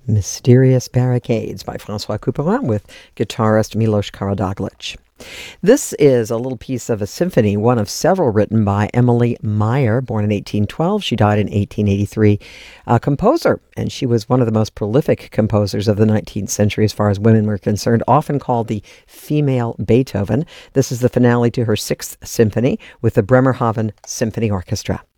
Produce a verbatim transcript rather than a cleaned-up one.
Mysterious Barricades by Francois Couperin with guitarist Milos Karadoglic. This is a little piece of a symphony, one of several written by Emily Meyer, born in eighteen twelve. She died in eighteen eighty-three, a composer, and she was one of the most prolific composers of the nineteenth century as far as women were concerned, often called the female Beethoven. This is the finale to her sixth symphony with the Bremerhaven Symphony Orchestra.